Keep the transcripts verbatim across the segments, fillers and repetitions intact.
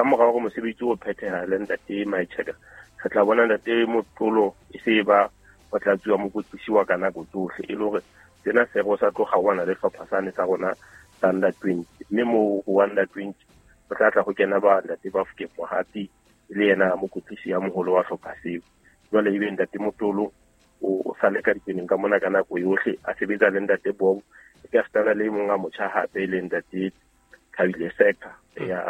morago go mosebetsi o phetheha le ntate Maitsheka re tla bona ntate Motlolo e se ba ba tla tswa mo kotlisiwa kana go tsohle e le gore tsena se go sa tloga wana le hlopha sa rona sa under twenty mme mo under twenty go tla tla go kena ba ntate ba Fokeng Mohapi le yena mo kotlisi ya mogolo wa hlopha seo jwale e be ntate Motlolo o sa le ka dipeneng ka mona kana go yohle a sebetsa le ntate Bong e ka stana le monga motjha hape le ntate Thabile Seka ya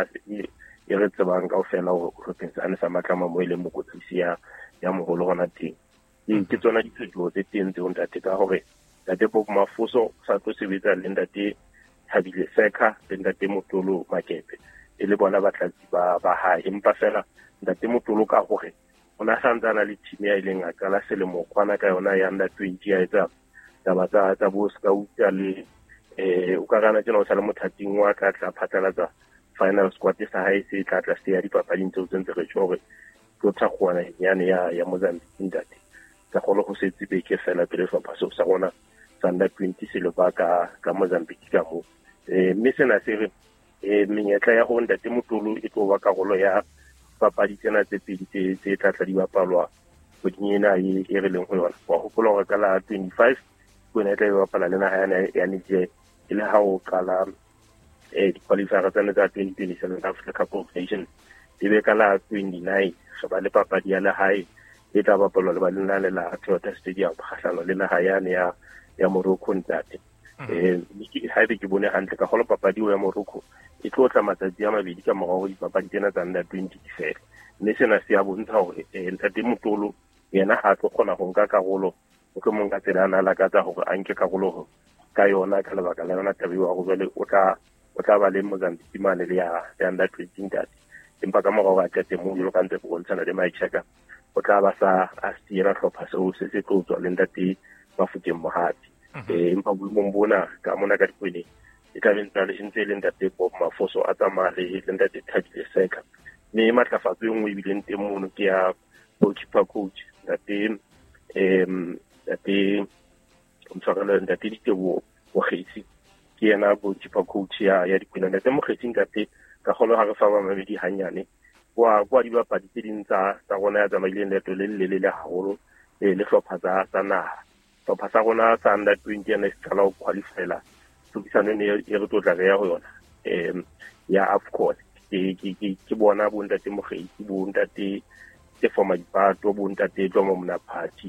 e re tsebang ka ofela go hlophisana sa matlama mo ile mo kotlisi ya ya mogolo gona teng ke tsona ditshwetso tse teng tse ntate ka hore ntate Bob Mafuso sa tlo sebetsa le ntate Thabile Seka le ntate Motlolo Makepe e le bona batlatsi ba ba ha empa fela ntate Motlolo ka hore ona santsana le team ya ileng a kala selemo kwana ka yona ya under twenty ya etsa taba tsa tsa bo ska utla le eh o ka gana tsena o sa le mothating wa ka tla phatlalatsa final squad sa hae se tla tla se ya dipapading tseo tse ntse re tshore go tsa gwana yana ya ya Mozambique ntate ka go lo go se tsebe ke fela pele fa paso sa rona sa under twenty se le ba ka ka Mozambique ka mo eh mme sena se re eh menyetla ya go ntate Motlolo e tlo ba karolo ya papadi tsena tse pedi tse tse tla tla di bapalwa go dinyena e e re leng go yona wa go polo ka la twenty-five go ne tla ba pala le na ha ya Niger ile ha o kala eh di qualifier tsa tsa twenty twenty-seven Africa Cup of Nations di be ka la twenty-nine so ba le papadi ya le hae e tla bapalwa le ba lena le la Toyota Stadium kgahlano le naha yane ya ya Morocco ntate eh ha be ke bone hantle ka go lo papadi ya Morocco e tlo tla matsatsi a mabedi ka morago di papadi tsena tsa under twenty fela mme sena se a bontsha hore ntate Motlolo yena ha tlo kgona go nka karolo o ke mong ka tsela ana la ka tsa hore a nke karolo ka yona ka lebaka la yona tabiwa go jwale o tla o tla ba le Mozambique mane le ya under twenty ntate empa ka morago a tletse mo lo ka ntse go bontshana le Maitsheka o tla ba sa a stira hlopha seo se se tlo tswa le ntate ba Fokeng Mohapi eh empa boemong bona ka mona ka dikwene e tla bentsa le ntse le ntate Bob Mafuso a tsamaya le ntate Thabile Seka mme matlafatso e nngwe e bileng teng mono ke ya goalkeeper coach ntate em ntate mtshwarelo ntate Ditebo Mokgetsi ke yena goalkeeper coach ya ya dikwena ntate Mokgetsi ntate ka golo ha re fa ba mabedi hanyane kwa kwa di bapadi tse ding tsa tsa rona ya tsamaileng leto le le le le haholo le le hlopha tsa tsa naha hlopha sa rona sa under twenty ya se qala go qualifyela tsukisano ne e re totla ya go yona em ya AFCON ke ke ke bona bo ntate Mokgetsi bo ntate se forma dipato bo ntate tlo mo mona party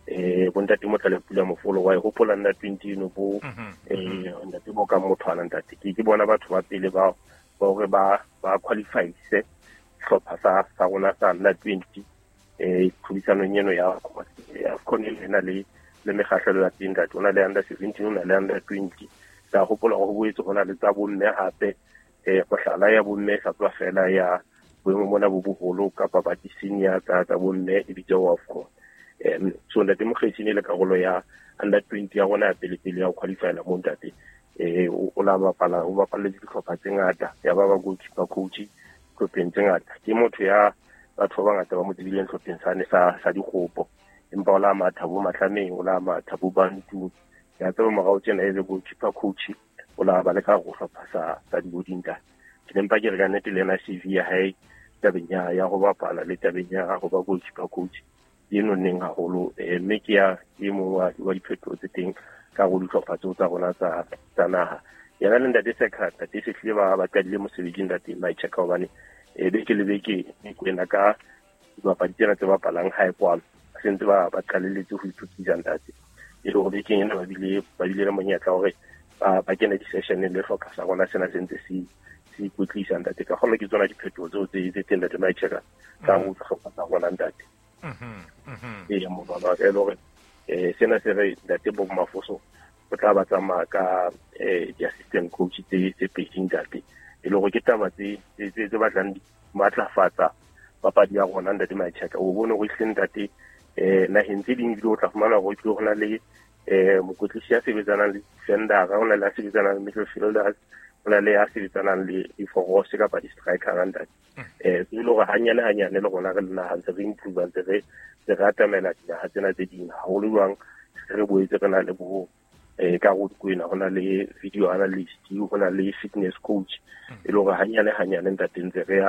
eh bo ntate Motlale Pula Mofolo wa go pola nna twenty no bo eh ntate bo ka motho ana ntate ke ke bona batho ba pele ba ba gore ba ba qualify se hlopha sa sa rona sa under twenty eh tlhodisano nyeno ya AFCON le na le le megahlelo ya teng ntate ona le under seventeen ona le under twenty ka go pola go boetse gona le tsa bonne hape eh go hlala ya bonne sa tswa fela ya boemo mona bo boholo ka papadi senior tsa tsa bonne e bitse wa AFCON em so ntate Mokgetsi ne le karolo ya under twenty ya rona ya pele pele ya go qualifyela mo ntate eh o la bapala o bapala le dihlopha tse ngata ya ba ba goalkeeper coach tlhopheng tse ngata ke motho ya batho ba ngata ba mo dibileng tlhopheng sane sa sa dikgopo empa ola Mathabo Matlameng ola Mathabo Bantu ya tsaba mogao tsena e le goalkeeper coach ola ba le ka go hlopha sa sa dibodinta ke nempa ke re ka nete le na C V ya hae tabeng ya ya go bapala le tabeng ya go ba goalkeeper coach yeno neng haholo mme ke ya ke mo wa wa diphetho tse teng ka go dihlopha tseo tsa rona tsa tsa naha yana le ntate Sekhatla te se hle ba ba tadile mosebeding ntate Maitsheka hobane e be ke le beke e kwena ka ba pa ditsena tse ba palang hae kwalo sentse ba ba tlaleletse go ithutisa ntate e le go bekeng ena ba bile ba bile le monyetla hore ba ba kena di session le hloka sa rona sena sentse si si kutlisa ntate ka gona ke tsona diphetho tseo tse tse teng ntate Maitsheka ka go hloka sa rona ntate mhm mhm e ya mo ba ba e le gore eh sena se re ntate Bob Mafuso o tla ba tsamaya ka eh di assistant coach tse tse pedi ntate e le gore ke taba tse tse tse batlang matlafatsa papadi ya rona ntate Maitsheka o bone go ihleng ntate eh na hentse ding di o tla fumana go tlo gona le eh mokotlisi ya sebetsana le defender ga ona le sebetsana le midfielders ona le ya sebetsana le di force ka pa di striker ntate eh se lo ga hanyane hanyane le gona re nna hantse re improve ntse re re ratamela dina ha tsena tse ding ha go le jwang re boetse re na le bo eh ka go kwena gona le video analyst gona le fitness coach e lo ga hanyane hanyane ntate ntse re ya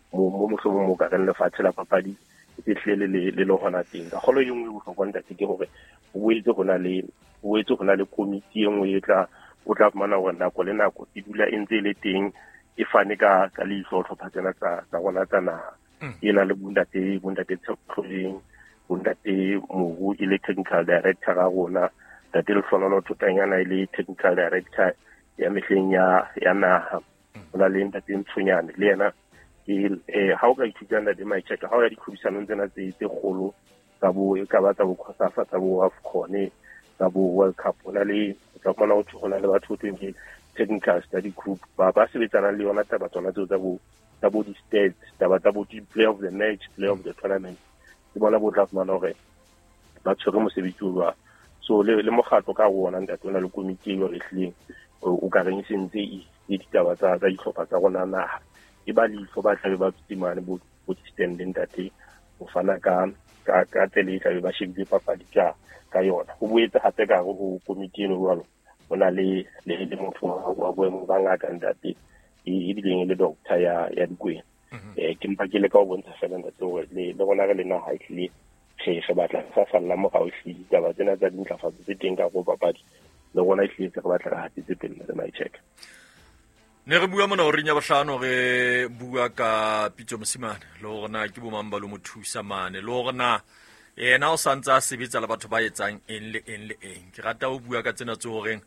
mo mo mohlomong mo ka reng lefatshe la papadi e tlele le le hona teng ka golo yengwe go tlhokwanta ke gore o boetse go na le o boetse go na le committee engwe e tla o tla fumana gore nako le nako e dula e ntse le teng e fane ka ka leitlho tlhopha tsena tsa tsa gona tsa naha e na le bundate bundate tshotleng bundate mo e le technical director ga rona tate le hlonono thotanyana ile technical director ya mehleng ya ya naha ona le ntate Ntshonyane le yena e ha o ka ithutana le mai check ha o ya dikhubisano tsena tse tse golo tsa bo e ka ba tsa bo khosafa tsa bo AFCON tsa bo World Cup ona le tsa bona o tshola le batho tse technical study group ba ba sebetsana le yona taba tsona tse tsa bo tsa bo di-stats taba tsa bo play of the match play of the tournament ke bona bo tla fumana hore ba tshwere mosebetsi wa so le le mogatlo ka bona ntate ona le committee yo rehleng o ka reng sentse e ditaba tsa tsa ditlhopha tsa gona naha e ba leifo ba tlabe ba tsimane bo bo standing ntate o fana ka ka ka tele tlabe ba shebile papadi ka ka yona go boetse gape ka go committee no jalo ona le le le motho wa boemo ba ngaka ntate e dileng le doctor ya ya dikwena eh ke mpa ke le ka o bontsha fela ntate o le le bona ga le naha e tlile ge ge batla sa sala mo ga o hlile taba tsena tsa dintlafatso tse teng ka go papadi le bona e hlile go batla ga hatse pele le mai check ne re bua mona o renya bohlano re bua ka Pitso Mosimane le gona ke bo mamba lo mothusa mane le gona ena o santsa sebetsa le batho ba etsang eng le eng le eng ke rata o bua ka tsena tse horeng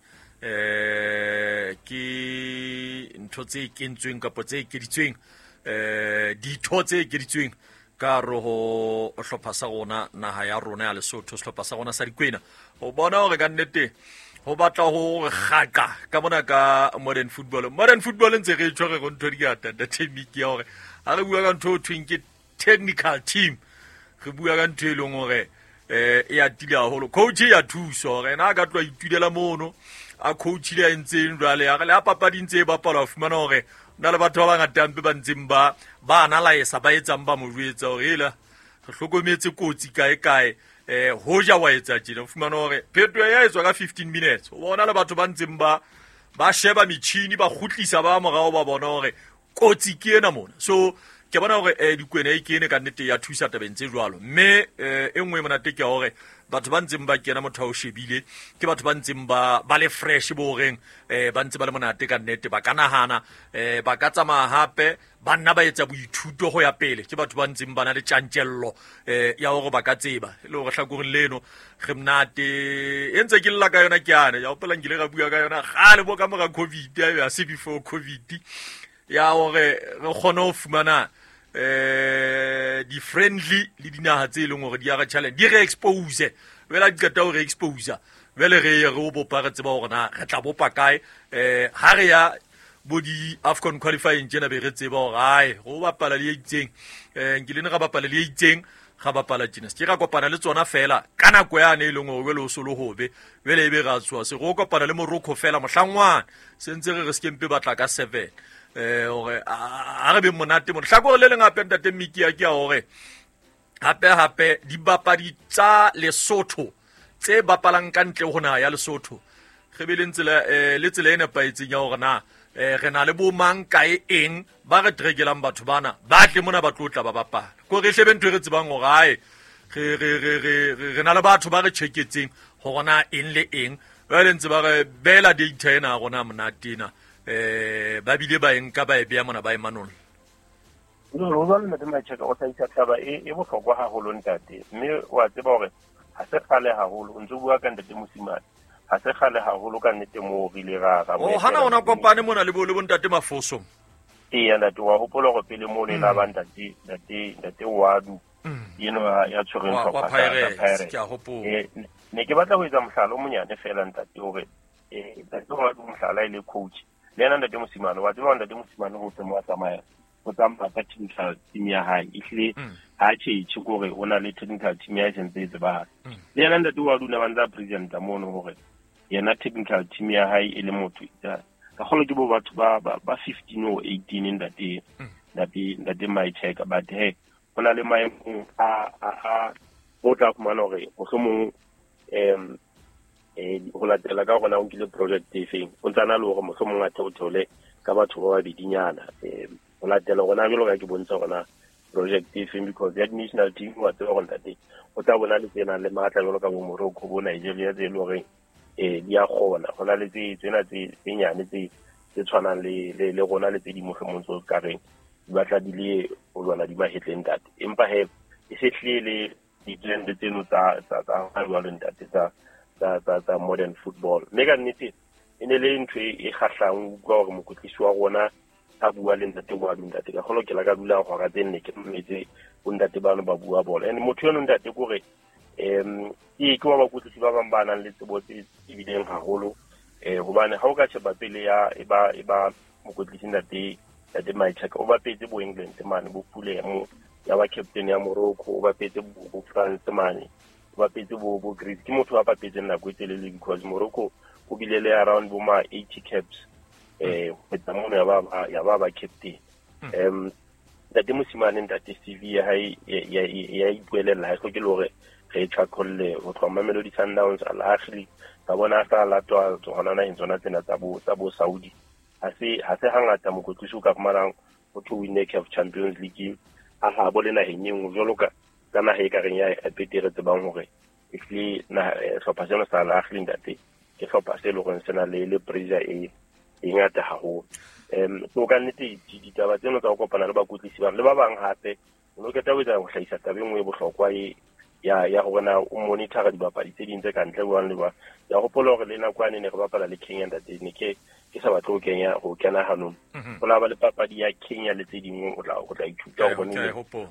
eh ke ntho tse kentsweng kapo tse keditsweng eh ditho tse keditsweng ka roho o hlopha sa rona naha ya rona ya Lesotho hlopha sa rona sa dikwena o bona hore ka nnete ho batla ho gaqa ka bona ka modern football modern football ntse re tshware go ntho di gata da technique ya hore ha re bua ka ntho twing ke technical team re bua ka ntho e leng hore eh ya tila holo coach ya thuso hore na ka tloa itudela mono a coach le ntse jwale ya le a papadi ntse ba pala fumana hore na le batho ba ngata mpe ba ntseng ba ba analyze ba etsang ba mo jwetsa hore hela re hlokometse kotsi kae kae eh hoja wa etsa tjena fumana hore phetho ya etswa ka fifteen minutes o bona le batho ba ntseng ba ba sheba metšhini ba khutlisa ba morao ba bona hore kotsi ke ena mona so ke bona hore eh dikwena e kene ka nnete ya thusa tabeng tse jwalo mme eh engwe mona te ke hore batho ba ntseng ba kena motho o shebile ke batho ba ntseng ba ba le fresh bo reng eh ba ntse ba le monate ka nnete ba kana hana eh ba ka tsamaya hape ba nna ba etsa boithuto go ya pele ke batho ba ntseng ba na le tjantjello eh ya hore ba ka tseba le hore hlakoreng leno re mnate e ntse ke lla ka yona ke yana ya opela ngile ga bua ka yona gale bo ka mora covid ya se before covid ya hore re khona ho fumana eh di friendly le dinaha tse leng hore di ya ga challenge di re expose wela di qeta ho re expose wele re re o bopa re tseba hore na re tla bopa kae eh ha re ya bo di AFCON qualifying jena be re tseba hore ai go bapala le itseng eh ngile ne ga bapala le itseng ga bapala jena se ra kopana le tsona fela kana go ya ne leng hore wele o solo hobe wele ebe ga tswa se go kopana le Morocco fela mohlangwana sentse re re skempe batla ka seven eh ore a re be monate mo hlakore le lenga penta te miki ya ke hore hape hape di bapadi tsa Lesotho tse bapalang ka ntle hona ya Lesotho re be le ntsela eh le tsela ena paetseng ya hore na eh re na le bo mang kae eng ba re tregelang batho bana ba tle mona ba tlotla ba bapala go re hlebe ntwe re tsebang hore hae re re re re na le batho ba re checketseng hona eng le eng ba le ntse ba re bela data ena gona monatina eh ba bile ba eng ka ba e bea mona ba emanolo no no no le me check o tsa taba e e bohlokwa haholo ntate mme wa tseba hore ha se khale haholo ntse bua ka ntate Mosimane ha se khale haholo ka nnete mo rile ga ga o hana ona kopane mona le bo le bontate Mafoso e ya ntate wa hopola go pele mo le la ba ntate ntate ntate Wadu yeno ya tshwereng tlhopha ka Pirates ke a hopola eh ne ke batla go etsa mohlalo monyane fela ntate hore eh ntate Wadu mohlala ile coach le nna ntate Mosimane wa tseba ntate Mosimane go tsema wa tsamaya go tsamaya ka technical team ya hae ihle ha che che gore ona le technical team ya sentse tse ba le nna ntate Wadu na banza president amono hore yena technical team ya hae e le motho ka golo ke bo batho ba ba fifteen or eighteen ntate ntate ntate mai check but he ona le mai a a o tla fumana hore go hlomong em eh go latela ka gona o nkile project e feng o tsana le gore mohlomong a theothole ka batho ba ba bidinyana em go latela gona jalo ka ke bontsha gona project e feng, because ya national team wa tseba go ntate o tla bona le tsena le maatla jalo ka bo Morocco bo Nigeria tse le gore eh di a gona gona le tse tsena tse nyane tse tse tshwanang le le gona le tse di mo montso ka reng di batla di le o lwana di ba hetleng tate, empa he e se tlile di trend tseno tsa tsa tsa ga le ntate tsa tsa tsa modern football. Me ka nnete ene le ntwe e khahlang kwa gore mokotlisi wa rona a bua le ntate wa ntate ka golo ke la ka dula go ga tsene ke mmetse o ntate bana ba bua bola and motho yo ntate gore em e ke wa bakotlisi ba bang bana le tsebo tse ebileng haholo eh hobane ha o ka sheba pele ya e ba e ba mokotlisi ntate ntate Maitshaka o ba petse bo England mane bo pule mo ya ba captain ya Morocco o ba petse bo France mane o ba petse bo bo Greece ke motho wa ba petse nna go etelele because Morocco o bilele around bo ma eighty caps eh metamono ya ba ya ba ba captain em ntate Mosimane ntate C V ya ya ya ipuelela ha go ke lore re tshakholle go tswa Mamelodi Sundowns alakhri ba bona sa la twa tsona na intsona tsena tsa bo tsa bo Saudi ha se ha se hangata mo go tliso ka marang go to win the C A F Champions League a ha bo le na henyeng jolo ka kana he ka reng ya epetere tse bang hore ifli na hlopa seno sa alakhri ntate ke hlopa se lo go sena le le pressure e ingata haholo em so ka nnete ditaba tseno tsa go kopana le bakotlisi ba le ba bang hape o no ke tawetsa go hlaisa tabeng e bohlokwa e ya ya go bona o monitor di bapadi tse dintse ka ntle go le ba ya go pola gore le na kwane ne go bapala le Kenya ntate ne ke ke sa batlo Kenya go kena hanong go la ba le papadi ya Kenya le tse dingwe o tla go tla ithuta go bone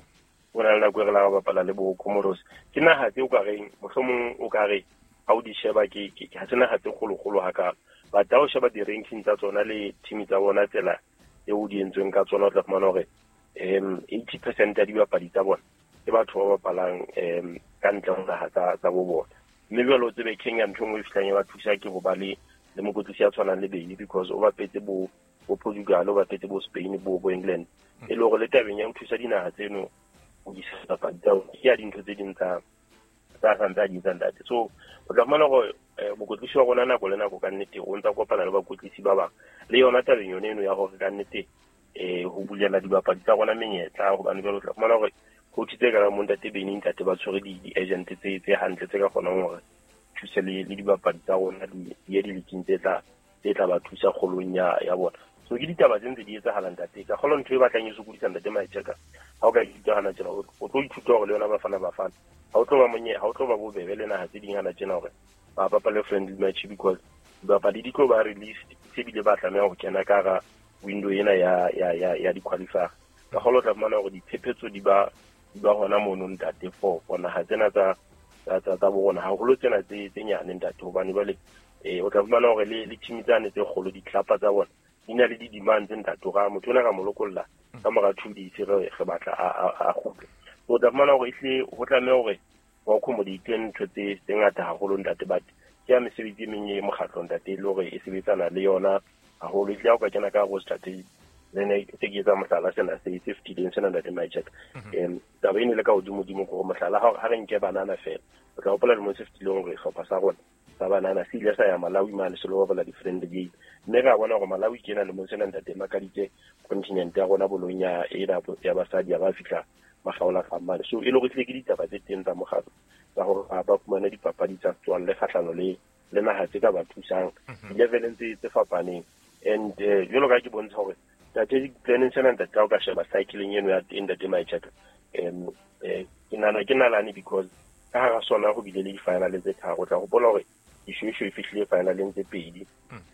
go na le go re la bapala le bo Comoros ke na ha tse o ka reng mohlomong o ka re ha o di sheba ke ke ha tsena ha tse golo golo ha ka ba tao sheba di ranking tsa tsona le team tsa bona tsela e o di entsweng ka tsona o tla fumana gore em eighty percent ya dibapadi tsa bona ke batho ba bapalang em ka ntle ho ha tsa tsa bo bona mme jalo tsebe Kenya ntho e fitlhang ba thusa ke go ba le le mokotlisi ya tshwanang le Bailey because o ba petse bo bo Portugal o ba petse bo Spain bo bo England e le gore le tabeng ya thusa dinaga tseno o di sa pa tao ya dintho tse ding tsa tsa santsa di tsa ntate so o tla fumana gore mokotlisi wa rona nako le nako ka nnete o ntsa kopana le bakotlisi ba bang le yona tabeng yone eno ya gore ka nnete eh ho bulela dibapadi tsa rona menyetla go bana jalo tla fumana gore coach tse ka mo ntate Beni ntate ba tshwere di agent tse tse hantle tse ka kgonang gore thusa le le dibapadi tsa rona di ye di lekintse tla tse tla ba thusa kgolong ya ya bona so ke ditaba tse ntse di etsa halang ntate ka kgolo ntwe ba tlang e sokodisa ntate Maitshaka ha o ka ithuta hana tsela o tlo ithuta gore le yona ba fana ba fana ha o tlo ba monye ha o tlo ba bobebe le na ha tse ding hana tsena gore ba bapala friendly match because bapadi di tlo ba release se bile ba tlameha go kena ka ga window ena ya ya ya ya di qualifier ka golo tla mana gore diphephetso di ba di ba hona mono ntate for bona ha tsena tsa tsa tsa bona ha go lo tsena tse tse nyane ntate go bane ba le eh o tla mana gore le le team tsane tse golo di tlapa tsa bona di na le di demands ntate ga motho ona ga molokolla ka mora two days re ge batla a a go o tla mana gore ile go tlameha gore wa accommodate ntho tse tse ngata haholo ntate but ke ya mesebetsi menye mokgatlo ntate le gore e sebetsana le yona haholo ile ya go kena ka go strategy then se ke tsa mohlala sena se fifty days sena ntate Maitshaka em taba ene le ka odimo dimo go mohlala ha re nke banana fela o tla gopola le mo fifty le gore hlopha sa rona sa banana se ile sa ya Malawi mane se lo bapala different game mme ga bona go Malawi ke na le mo sena ntate makaditse continent ya rona bolonya e ra ya basadi ya ba fitla magaola ga mane so e le go tle ke ditaba tse teng tsa mogalo tsa gore ba fumana dipapadi tsa tswang le kgatlano le le naga tse ka ba thusang level ntse tse fapaneng and jalo ka ke bontsha gore strategic planning sena ntate ka ka sheba cycling eno ya teng ntate Maitshaka em eh ke nana ke nalane because ka ga sona go bile le di final tse tharo tla go bona gore ishwishwe e fihlile final tse pedi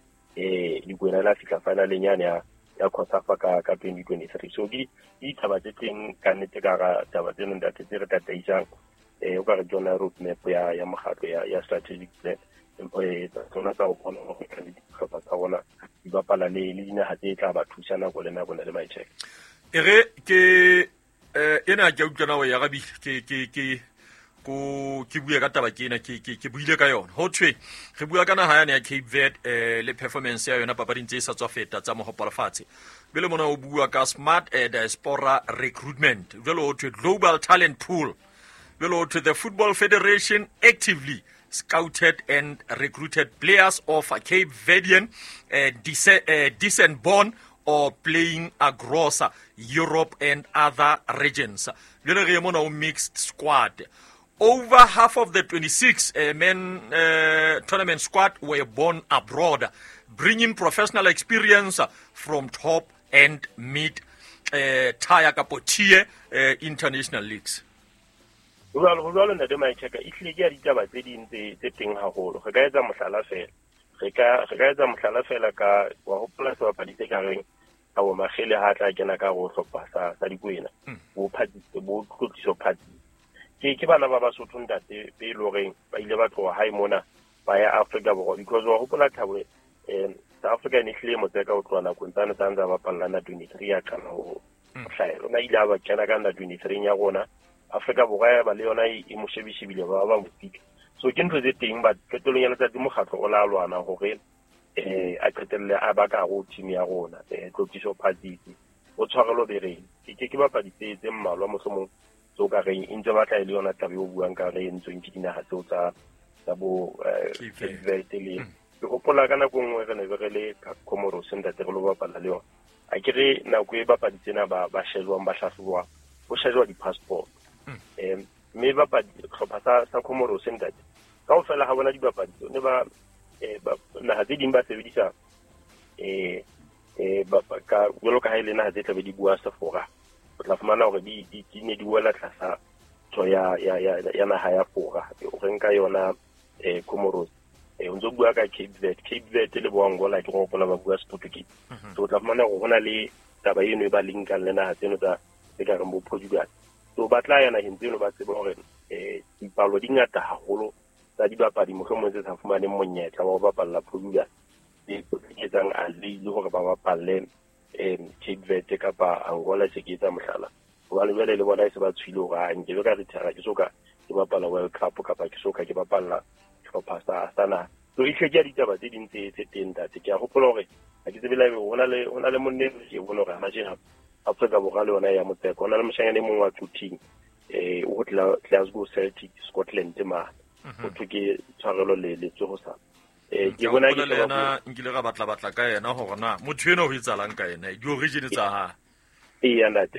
eh di kwena la fitla final nyane ya ya khosafa ka ka twenty twenty-three so di ditaba tse teng ka nnete ka ga taba tseno ntate tse re tataisang eh o ka re jona road map ya ya mogatlo ya ya strategic plan eh tsona tsa go bona go ka di tlhopha tsa bona di bapala le le dinaga tse tla ba thusana go le nako le Maitshaka ere ke eh ena ke utlwana o ya gabi ke ke ke ko ke bua ka taba ke ena ke ke ke buile ka yona ho thwe re bua kana ha yana ya Cape Verde eh le performance ya yona papading tse sa tswa feta tsa mohopolo fatshe bele mona o bua ka smart eh, diaspora recruitment velo ho thwe global talent pool velo ho thwe the Football Federation actively scouted and recruited players of Cape Verdean uh, descent, uh, descent born or playing across Europe and other regions. A mixed squad. Over half of the twenty-six uh, men uh, tournament squad were born abroad, bringing professional experience from top and mid uh, tier tier uh, international leagues. Well, go jalo ntate Maitjhaka e hlile ke a ditaba tse ding tse teng haholo. Re ka etsa mohlala fela. Re ka re ka etsa mohlala fela ka wa hopola se bapadi tse ka reng a bo Magele ha tla kena ka go hlopha sa sa dikwena. Bo phadise bo tlotliso phadise. Ke ke bana ba Basotho ntate be lo reng ba ile ba tloga hae mona ba ya Africa Borwa because wa hopola Thabo eh South Africa ne hlile mo tseka o tlwana kontana tsanza ba pallana twenty-three ya kana ho hlaelo na ile ba kena ka na twenty-three ya gona Africa Borwa ba le yona e mo shebishibile ba ba mofika so ke ntse teng ba qetolong ya letsatsi mokgatlo o la lwana hore eh a qetelle a ba ka go team ya rona eh tlokiso phadisi o tshwarelo bereng ke ke ba paditse tse mmalwa mo somong so ka reng intse ba tla ile yona tabe o buang ka re ntsong ke dinaga tso tsa tsa bo eh tele ke hopola kana go ngwe re ne re le Comoros ntate re lo bapala le yona a ke re na go e ba paditsena ba ba shejwa ba hlahlwa bo shejwa di passport em me ba pa tlhopha sa sa Comoros ntate ka o fela ha bona di bapadi ne ba eh ba na ha di dimba sebedisa eh eh ba ka go ka ile na ha tla be di bua sa fora o tla fumana hore di di ne di wela tlasa tso ya ya ya ya na ha ya fora o renka yona eh Comoros eh unzo bua ka Cape Verde Cape Verde le bo Angola ke go bona ba bua Portuguese so o tla fumana go hona le taba eno e ba linka le na ha tseno tsa se ka re mo Portugal so ba tla yana hintseno ba tsebe hore eh dipalo di ngata haholo tsa di bapadi mo mo tse sa fumane monyetla wa go bapalla Portugal e ke tsang a le le hore ba bapalle em Cape Verde kapa Angola se ke tsa mohlala ba le bele le bona se ba tshwile hore a nke ka retira ke soka ke bapala World Cup kapa ke soka ke bapalla hlopha sa sana so e tleke di taba tse ding tse teng date ke a gopola hore a ke tsebela be hona le hona le monne ke bona hore ma jena Africa Borwa le yona ya motseko hona le moshanyane mongwe wa tuting eh o tla Glasgow Celtic Scotland ma o tsoke tshwarelo le le tsogo sa eh ke bona ke bona nkile ga batla batla ka yena go gona motho eno o itsalang ka yena di origin tsa ha e ya ntate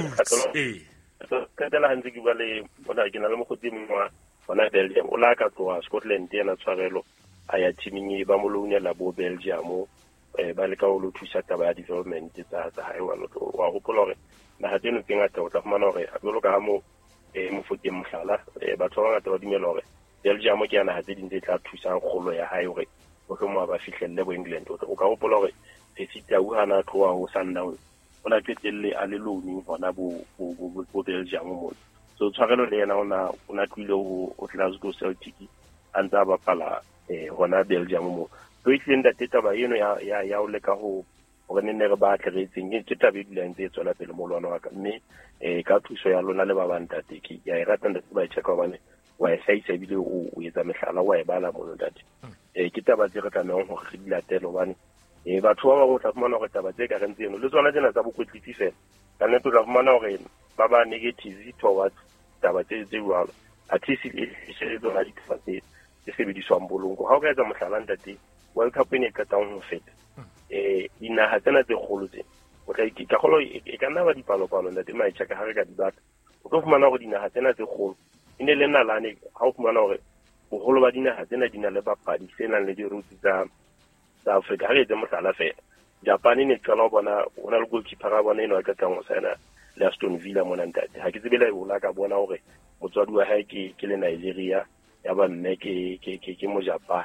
eh ka tela hantse ke ba le bona ke na le mogoti mongwe bona Belgium o la ka tloa Scotland yena tshwarelo a ya teaming ba mo lonya la bo Belgium eh ba le ka o lo thusa taba ya development tsa tsa hae wa lo wa gopola hore na ha tseno tse ngata o tla fumana hore a bolo ka mo eh mo fotse mohlala eh batho ba ngata ba dumela hore Belgium ke yana ha tse ding tse tla thusa kgolo ya hae hore o tlo mo ba fihlelle bo England o ka gopola hore se sita u hana tloa ho Sundowns ona qetelle a le loaning hona bo bo Belgium mo so tshwarelo le yena ona ona tlile ho Glasgow Celtic antsa ba pala eh hona Belgium mo so e tlenda taba eno ya ya ya o le ka ho go ne ne re ba tlheretseng ke taba e dileng tse tswela pele mo lwana wa ka mme eh ka thuso ya lona le ba banta teki ya e rata ndase ba check ba ne wa e saisa bile o etsa mehlala wa e bala mo ndate eh ke taba tse re tlamehang go re dilatelo bane eh batho ba ba go tla fumana go taba tse ka reng tseno le tsona tsena tsa bokwetlisi fela ka nne tla fumana gore ba ba negative towards taba tse tse jwalo at least e se tsona di tse tse sebediswang bolongo ha o ka etsa mohlala ndate World Cup ne ka tang ho feta eh dinaha tsena tse kgolo tse o tla ikitla kgolo e ka nna ba dipalo palo ndate Maitjhaka ha re ka di batla o tlo fumana gore dinaha tsena tse kgolo ine le nna lane ha o fumana gore bogolo ba dinaha tsena di na le bapadi sena le di roots tsa tsa Africa ha re etsa mohlala fela Japan ne tsala bona ona le goalkeeper ga bona eno ka tang ho sana le Aston Villa mona ntate ha ke tsebela e bola ka bona hore motswadi wa hae ke ke le Nigeria ya ba mme ke ke ke mo Japan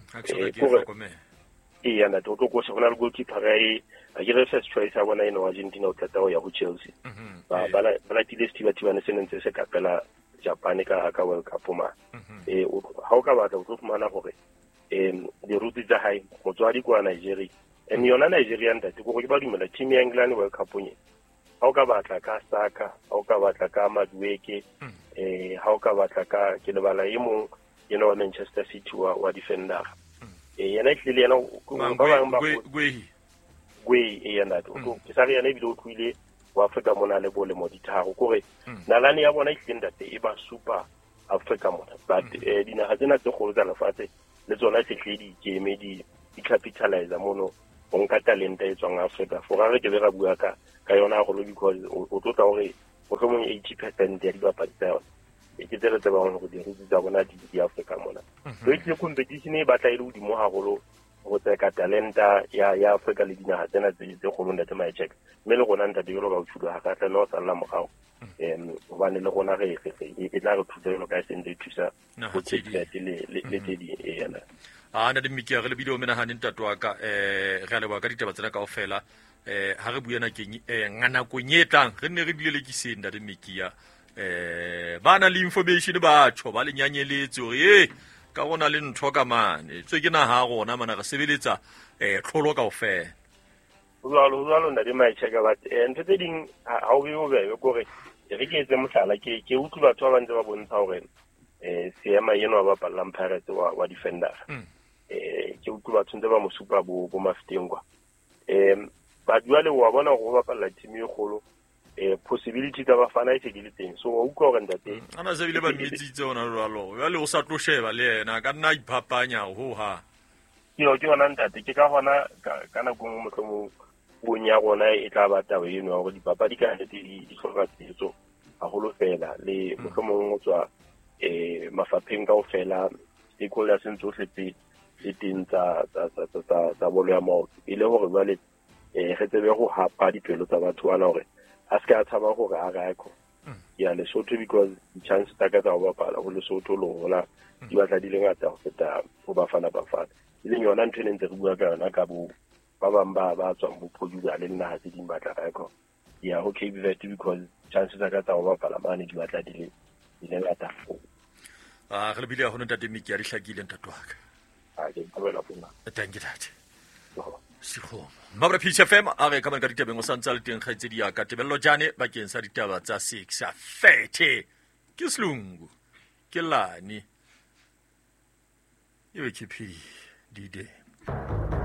e ya na toto go se bona le goalkeeper ai a ke re first choice a bona eno Argentina o tata o ya go Chelsea ba ba la tile stiva tiva ne senentse se kapela Japan ka ka World Cup ma eh ha o ka batla o tlo fumana gore em di ruti tsa hae motswadi kwa Nigeria en yona Nigeria ntate go ke ba dumela team ya England World Cup nye ha o ka batla ka Saka ha o ka batla ka Madueke eh ha o ka batla ka ke le bala e mo you know Manchester City wa wa defender eh yana hlile yana ba bang ba gwe gwe e yana to ke sa re yana bile o tlwile wa Africa mona le bole mo ditharo gore nalane ya bona hlile ndate e ba super Africa mona but eh dina ha tsena tse go tsa lefatshe le tsona se hledi ke me di di capitalize mono go nka talenta e tswang Africa for ga re ke be ga bua ka ka yona go lo because o tlotla gore go tlo mong eighty percent ya dibapadi tsa yona e ke tsere tse bang go di rutsi tsa bona di Africa mona so e tle competition e batla ile godimo haholo go tseka talenta ya ya Africa le dinaga tsena tse tse go lona tse my check mme le gona nta dilo ka utshulo ga ka no sa la mogao em ba ne le gona re e tla re thusa le ka sente thusa go tshetse le le tse di ena a na di mikia re le video mena hanin tatwa ka eh ga le ba ka ditaba tsena kaofela eh ha re buena keng eh ngana go nyetlang re ne re dile ke senda di mikia eh bana le information ba tsho ba le nyanyeletse hore eh ka gona le ntho ka mane tswe ke na ha gona mana re sebeletsa eh tlholo kaofela utlwalo utlwalo nna di mai checka but ntho tse ding ha o be o be gore re ke etse mohlala ke ke utlwa batho ba ntse ba bontsha hore eh seema yeno ba ballang Pirates wa wa defender eh ke utlwa batho ntse ba mo supa bo bo Mafetengwa em ba duale wa bona go ba palla team e golo eh possibility tsa bafana e tshedile teng so wa utlwa gore ntate ana se bile ba metsitse ona lo ya le o sa tlo sheba le yena ka nna iphapanya ho ha yo ke ona ntate ke ka gona kana go mo tlomo bonya gona e tla ba taba eno go dipapadi ka le di di hloka tsetso a go lo fela le mohlomong o tswa eh mafapheng ka o fela e go la sentse o tletse e tintsa tsa tsa tsa tsa bolo ya mo ile gore ba le eh re tsebe go hapa dipelo tsa batho ana gore a ska thaba gore a ga go ya le Lesotho because the chance ta ka tsa go bapala go Lesotho lo gola di batla di le ngata go feta go bafana bafana ile yona ntwe ne ntse re bua ka yona ka bo ba bamba ba tswa mo producer le nna ha se di batla ga go ya ho Cape Verde because chances tsa ka tsa go bapala mane di batla di le di le ngata ah re bile go ntate miki ya di hlakile ntatwaka a ke tswela bona thank you dad Sikho mabra P C F M a re ka ka ditaba ngo santsa le teng kgaitse di ya ka tebello jane ba keng sa ditaba tsa six a thirty ke slungu ke lani e be ke phi di de